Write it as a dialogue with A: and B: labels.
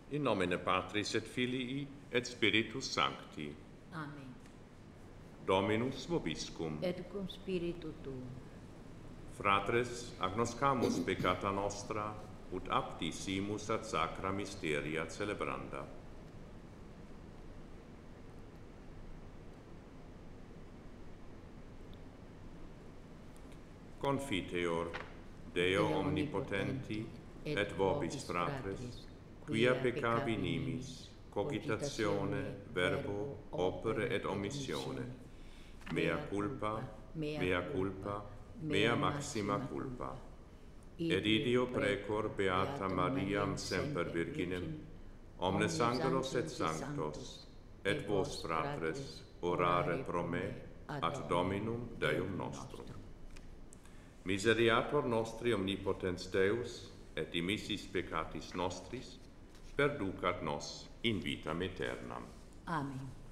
A: In nomine Patris et Filii et Spiritus Sancti.
B: Amen.
A: Dominus vobiscum.
B: Et cum spiritu tuum.
A: Fratres, agnoscamus peccata nostra, ut apti simus ad sacra mysteria celebranda. Confiteor, Deo omnipotenti, et vobis fratres, quia peccavi nimis, cogitatione, verbo, opere et omissione, mea culpa, mea maxima culpa. Et idio precor Beata Mariam semper Virginem, omnes angelos et sanctos, et vos fratres, orare pro me, ad Dominum Deum nostrum. Miseriator nostri omnipotens Deus, et dimissis peccatis nostris, perducat nos in vitam aeternam.
B: Amen.